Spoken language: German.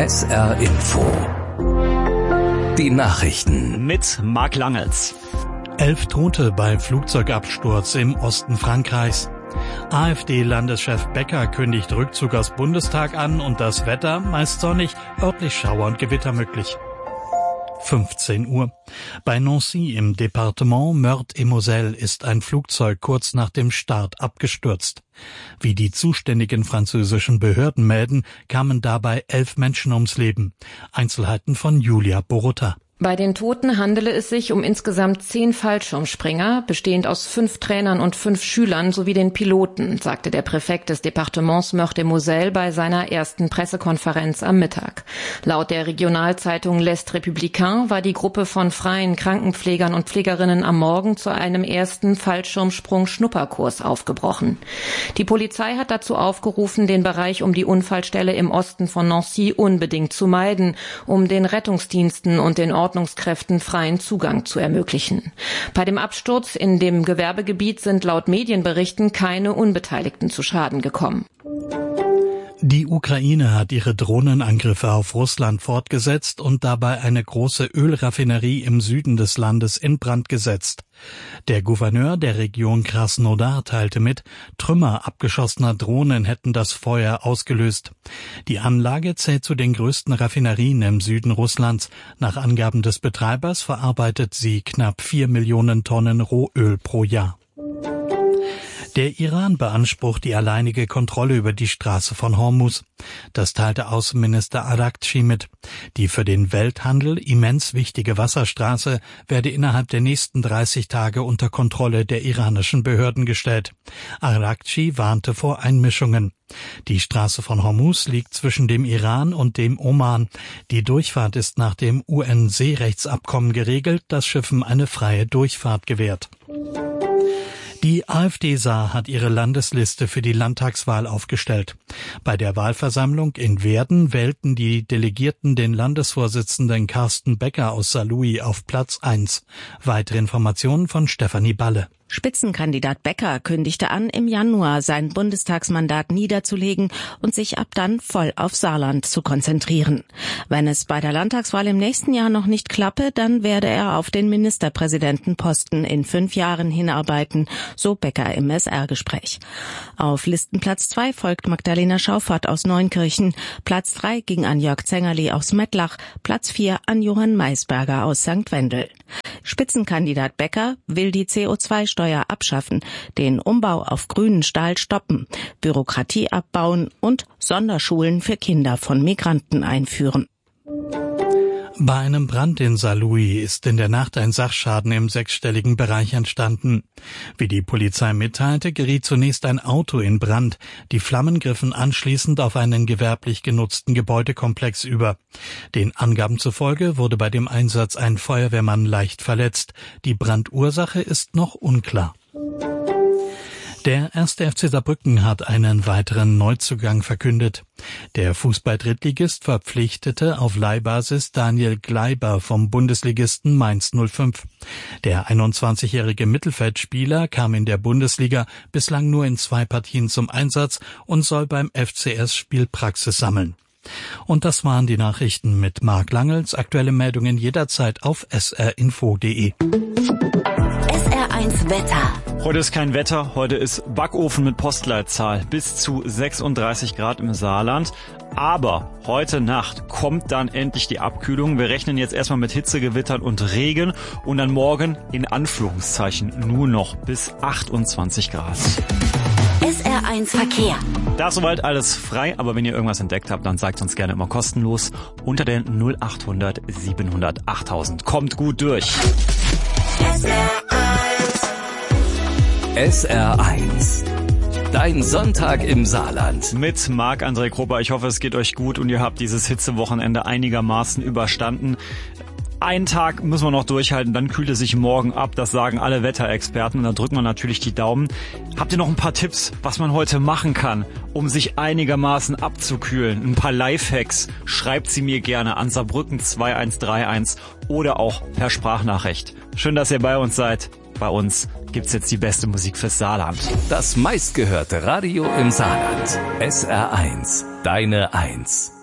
SR Info. Die Nachrichten. Mit Marc Langels. 11 Tote bei Flugzeugabsturz im Osten Frankreichs. AfD-Landeschef Becker kündigt Rückzug aus Bundestag an und das Wetter meist sonnig, örtlich Schauer und Gewitter möglich. 15 Uhr. Bei Nancy im Departement Meurthe-et-Moselle ist ein Flugzeug kurz nach dem Start abgestürzt. Wie die zuständigen französischen Behörden melden, kamen dabei 11 Menschen ums Leben. Einzelheiten von Julia Borutta. Bei den Toten handele es sich um insgesamt 10 Fallschirmspringer, bestehend aus 5 Trainern und 5 Schülern sowie den Piloten, sagte der Präfekt des Departements Meurthe-et-Moselle bei seiner ersten Pressekonferenz am Mittag. Laut der Regionalzeitung L'Est Républicain war die Gruppe von freien Krankenpflegern und Pflegerinnen am Morgen zu einem ersten Fallschirmsprung-Schnupperkurs aufgebrochen. Die Polizei hat dazu aufgerufen, den Bereich um die Unfallstelle im Osten von Nancy unbedingt zu meiden, um den Rettungsdiensten und den Ordnungskräften freien Zugang zu ermöglichen. Bei dem Absturz in dem Gewerbegebiet sind laut Medienberichten keine Unbeteiligten zu Schaden gekommen. Die Ukraine hat ihre Drohnenangriffe auf Russland fortgesetzt und dabei eine große Ölraffinerie im Süden des Landes in Brand gesetzt. Der Gouverneur der Region Krasnodar teilte mit, Trümmer abgeschossener Drohnen hätten das Feuer ausgelöst. Die Anlage zählt zu den größten Raffinerien im Süden Russlands. Nach Angaben des Betreibers verarbeitet sie knapp 4 Millionen Tonnen Rohöl pro Jahr. Der Iran beansprucht die alleinige Kontrolle über die Straße von Hormuz. Das teilte Außenminister Araghchi mit. Die für den Welthandel immens wichtige Wasserstraße werde innerhalb der nächsten 30 Tage unter Kontrolle der iranischen Behörden gestellt. Araghchi warnte vor Einmischungen. Die Straße von Hormuz liegt zwischen dem Iran und dem Oman. Die Durchfahrt ist nach dem UN-Seerechtsabkommen geregelt, das Schiffen eine freie Durchfahrt gewährt. Die AfD-Saar hat ihre Landesliste für die Landtagswahl aufgestellt. Bei der Wahlversammlung in Werden wählten die Delegierten den Landesvorsitzenden Carsten Becker aus Saarlouis auf Platz 1. Weitere Informationen von Stefanie Balle. Spitzenkandidat Becker kündigte an, im Januar sein Bundestagsmandat niederzulegen und sich ab dann voll auf Saarland zu konzentrieren. Wenn es bei der Landtagswahl im nächsten Jahr noch nicht klappe, dann werde er auf den Ministerpräsidentenposten in 5 Jahren hinarbeiten, so Becker im SR-Gespräch. Auf Listenplatz 2 folgt Magdalena Schauffert aus Neunkirchen, Platz 3 ging an Jörg Zengerli aus Mettlach, Platz 4 an Johann Maisberger aus St. Wendel. Spitzenkandidat Becker will die CO2-Steuer abschaffen, den Umbau auf grünen Stahl stoppen, Bürokratie abbauen und Sonderschulen für Kinder von Migranten einführen. Bei einem Brand in Saarlouis ist in der Nacht ein Sachschaden im 6-stelligen Bereich entstanden. Wie die Polizei mitteilte, geriet zunächst ein Auto in Brand. Die Flammen griffen anschließend auf einen gewerblich genutzten Gebäudekomplex über. Den Angaben zufolge wurde bei dem Einsatz ein Feuerwehrmann leicht verletzt. Die Brandursache ist noch unklar. Der 1. FC Saarbrücken hat einen weiteren Neuzugang verkündet. Der Fußball-Drittligist verpflichtete auf Leihbasis Daniel Gleiber vom Bundesligisten Mainz 05. Der 21-jährige Mittelfeldspieler kam in der Bundesliga bislang nur in 2 Partien zum Einsatz und soll beim FCS Spielpraxis sammeln. Und das waren die Nachrichten mit Marc Langels. Aktuelle Meldungen jederzeit auf srinfo.de. SR1 Wetter. Heute ist kein Wetter, heute ist Backofen mit Postleitzahl bis zu 36 Grad im Saarland. Aber heute Nacht kommt dann endlich die Abkühlung. Wir rechnen jetzt erstmal mit Hitzegewittern und Regen und dann morgen in Anführungszeichen nur noch bis 28 Grad. SR1 Verkehr. Da ist soweit alles frei, aber wenn ihr irgendwas entdeckt habt, dann sagt uns gerne immer kostenlos unter der 0800 700 8000. Kommt gut durch. SR1. Dein Sonntag im Saarland. Mit Marc-André Krupper. Ich hoffe, es geht euch gut und ihr habt dieses Hitzewochenende einigermaßen überstanden. Einen Tag müssen wir noch durchhalten, dann kühlt es sich morgen ab. Das sagen alle Wetterexperten und da drücken wir natürlich die Daumen. Habt ihr noch ein paar Tipps, was man heute machen kann, um sich einigermaßen abzukühlen? Ein paar Lifehacks, schreibt sie mir gerne an Saarbrücken 2131 oder auch per Sprachnachricht. Schön, dass ihr bei uns seid. Bei uns gibt's jetzt die beste Musik fürs Saarland. Das meistgehörte Radio im Saarland. SR1, deine 1.